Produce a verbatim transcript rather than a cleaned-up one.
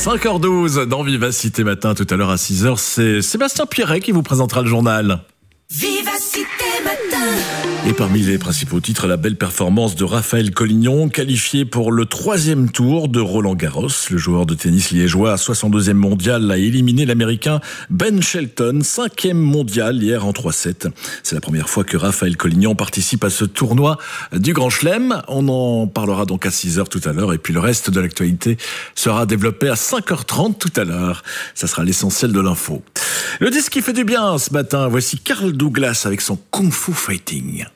cinq heures douze dans Vivacité Matin, tout à l'heure à six heures, c'est Sébastien Pierret qui vous présentera le journal. Vivacité Matin. Et parmi les principaux titres, la belle performance de Raphaël Collignon, qualifié pour le troisième tour de Roland-Garros. Le joueur de tennis liégeois, soixante-deuxième mondial, a éliminé l'Américain Ben Shelton, cinquième mondial hier en trois sept. C'est la première fois que Raphaël Collignon participe à ce tournoi du Grand Chelem. On en parlera donc à six heures tout à l'heure, et puis le reste de l'actualité sera développé à cinq heures trente tout à l'heure. Ça sera l'essentiel de l'info. Le disque qui fait du bien ce matin, voici Carl Douglas avec son Kung Fu Fighting.